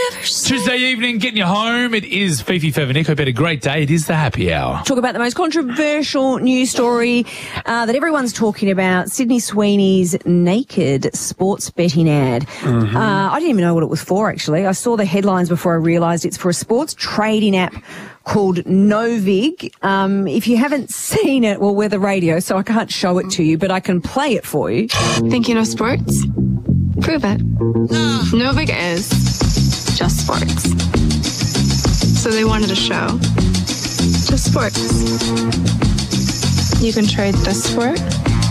never say. Tuesday evening, getting you home. It is Fifi Fever. Hope you had a great day. It is the happy hour. Talk about the most controversial news story that everyone's talking about. Sydney Sweeney's naked sports betting ad. I didn't even know what it was for, actually. I saw the headlines before I realised it's for a sports trading app called Novig. If you haven't seen it, well, we're the radio, so I can't show it to you, but I can play it for you. Thinking of sports? Prove it. Novig is just sports. So they wanted a show. Just sports. You can trade this sport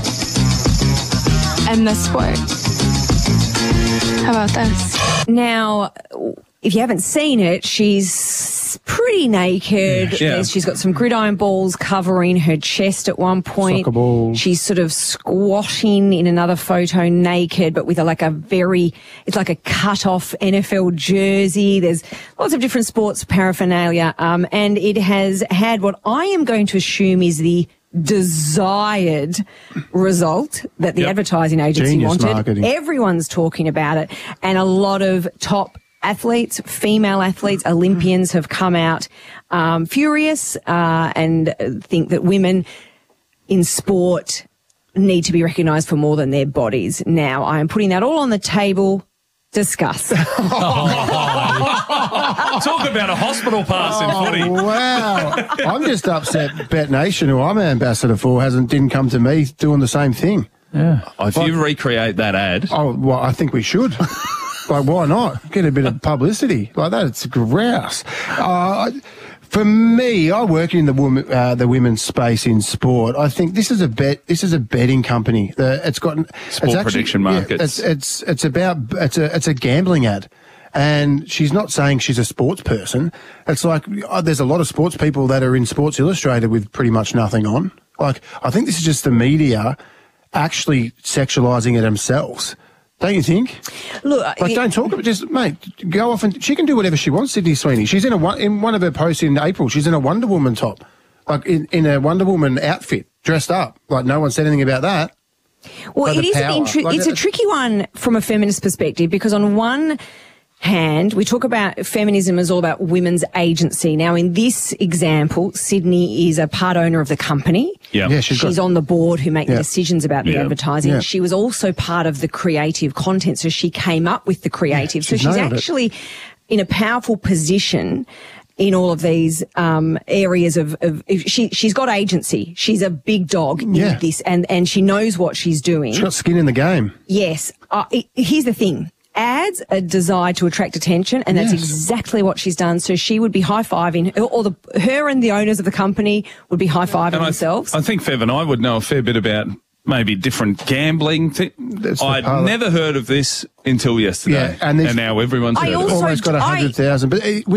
and this sport. How about this? Now, if you haven't seen it, she's pretty naked. Yeah. She's got some gridiron balls covering her chest at one point. Soccer balls. She's sort of squashing in another photo naked, but with it's like a cut-off NFL jersey. There's lots of different sports paraphernalia, and it has had what I am going to assume is the desired result that the advertising agency Genius wanted. marketing. Everyone's talking about it, and a lot of top athletes, female athletes, Olympians have come out furious and think that women in sport need to be recognised for more than their bodies. Now, I am putting that all on the table. Discuss. Talk about a hospital pass in footy. Wow. I'm just upset Bet Nation, who I'm an ambassador for, didn't come to me doing the same thing. Yeah. If you recreate that ad. Oh, well, I think we should. Like, why not? Get a bit of publicity. Like that, it's grouse. For me, I work in the women's space in sport. I think this is a betting company. It's Prediction Markets. It's a gambling ad. And she's not saying she's a sports person. It's like, there's a lot of sports people that are in Sports Illustrated with pretty much nothing on. Like, I think this is just the media actually sexualising it themselves. Don't you think? Look, don't talk about just, mate, go off and she can do whatever she wants, Sydney Sweeney. She's in one of her posts in April, she's in a Wonder Woman top, like in a Wonder Woman outfit, dressed up. Like, no one said anything about that. Well, it is it's a tricky one from a feminist perspective, because on one hand, we talk about feminism as all about women's agency. Now, in this example, Sydney is a part owner of the company. Yep. Yeah, she's on the board who make the decisions about the advertising. Yeah. She was also part of the creative content, so she came up with the creative. So she's actually in a powerful position in all of these areas she's got agency. She's a big dog in this, and she knows what she's doing. She's got skin in the game. Yes. Here's the thing. Ads are designed to attract attention, and that's exactly what she's done. So she would be high-fiving, or her and the owners of the company would be high-fiving themselves. I think Fev and I would know a fair bit about maybe different gambling. I'd never heard of this until yesterday, and now everyone's heard of it. Almost got 100,000.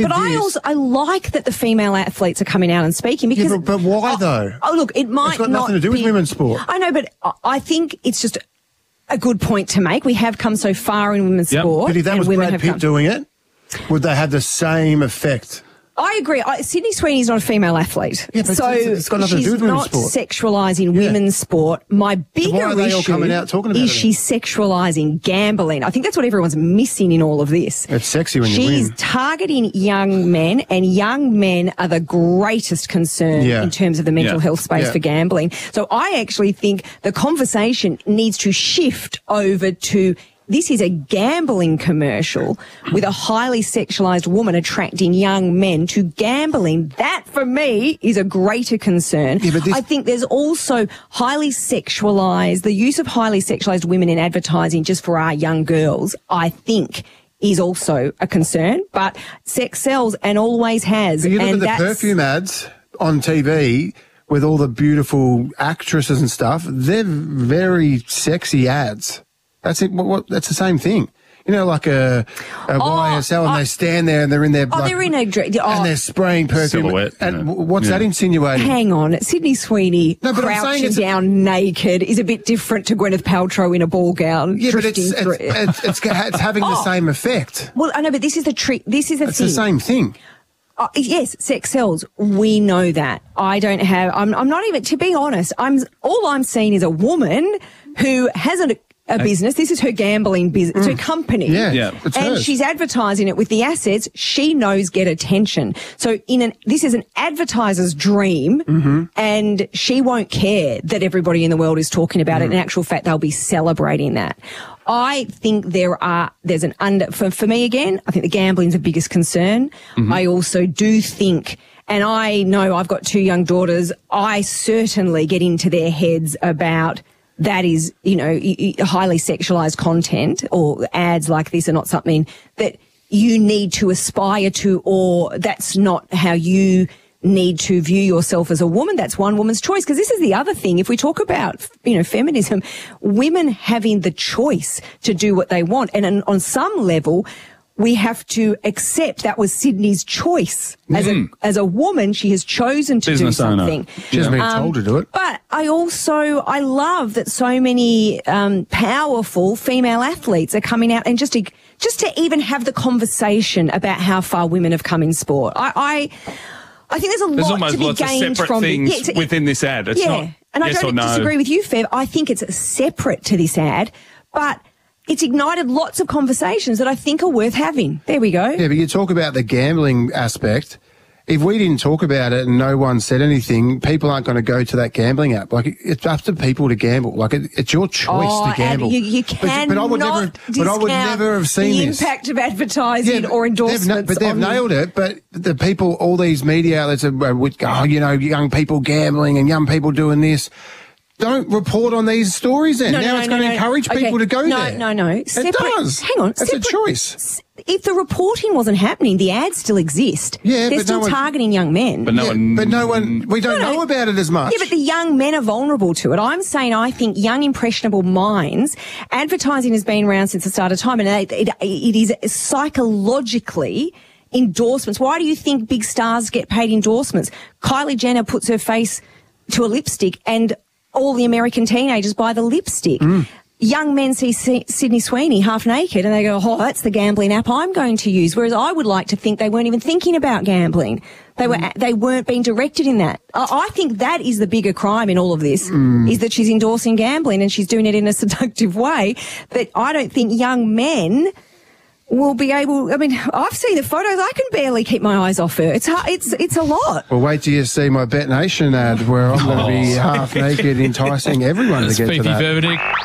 I like that the female athletes are coming out and speaking, because... but why, though? Oh, look, it might It's got nothing to do with women's sport. I know, but I think it's just a good point to make. We have come so far in women's sport. But if that was Brad Pitt doing it, would they have the same effect? I agree. Sydney Sweeney's not a female athlete. Yeah, but so it's got nothing to do with women's sport. She's not sexualising women's sport. My bigger why are they all coming out talking about is it? she's sexualising gambling. I think that's what everyone's missing in all of this. It's sexy when you win. She's targeting young men, and young men are the greatest concern in terms of the mental health space for gambling. So I actually think the conversation needs to shift over to... This is a gambling commercial with a highly sexualised woman attracting young men to gambling. That, for me, is a greater concern. Yeah, but I think there's also the use of highly sexualised women in advertising just for our young girls, I think, is also a concern. But sex sells and always has. But you look at the perfume ads on TV with all the beautiful actresses and stuff, they're very sexy ads. That's it. That's the same thing. You know, like a YSL, and they stand there and they're in their... they're in a... and they're spraying perfume. Silhouette, and what's that insinuating? Hang on. Sydney Sweeney crouching down naked is a bit different to Gwyneth Paltrow in a ball gown. Yeah, but it's having the same effect. Well, I know, but this is the trick. This is the thing. It's the same thing. Yes, sex sells. We know that. I'm not even, to be honest, all I'm seeing is a woman who has a business. This is her gambling business. It's her company. Yeah. It's and hers. she's advertising it with the assets she knows get attention. So this is an advertiser's dream, and she won't care that everybody in the world is talking about it. In actual fact, they'll be celebrating that. I think for me again, I think the gambling's the biggest concern. I also do think, and I know I've got 2 young daughters, I certainly get into their heads about that is, highly sexualized content, or ads like this are not something that you need to aspire to, or that's not how you need to view yourself as a woman. That's one woman's choice. Because this is the other thing. If we talk about, feminism, women having the choice to do what they want. And on some level, we have to accept that was Sydney's choice. As a woman, she has chosen to do something. She hasn't been told to do it. But I love that so many powerful female athletes are coming out and just to even have the conversation about how far women have come in sport. I think there's almost to be lots gained of separate from things within this ad. It's not and yes I don't or no. disagree with you, Fev. I think it's separate to this ad, but it's ignited lots of conversations that I think are worth having. There we go. Yeah, but you talk about the gambling aspect. If we didn't talk about it and no one said anything, people aren't going to go to that gambling app. Like, it's up to people to gamble. Like, it's your choice to gamble. You cannot I would never have seen the impact of advertising or endorsements. They've nailed it. But the people, all these media outlets are, young people gambling and young people doing this. Don't report on these stories then. Now it's going to encourage people to go there. No. It does. Hang on. It's a choice. If the reporting wasn't happening, the ads still exist. Yeah, they're still targeting young men. But no one, we don't know about it as much. Yeah, but the young men are vulnerable to it. I'm saying I think young, impressionable minds, advertising has been around since the start of time, and it is psychologically endorsements. Why do you think big stars get paid endorsements? Kylie Jenner puts her face to a lipstick and all the American teenagers buy the lipstick. Young men see Sydney Sweeney half naked and they go, oh, that's the gambling app I'm going to use. Whereas I would like to think they weren't even thinking about gambling. They weren't being directed in that. I think that is the bigger crime in all of this, is that she's endorsing gambling and she's doing it in a seductive way that I don't think young men will be able. I mean, I've seen the photos. I can barely keep my eyes off her. It's a lot. Well, wait till you see my Bet Nation ad where I'm going to be half naked, enticing everyone to get to that.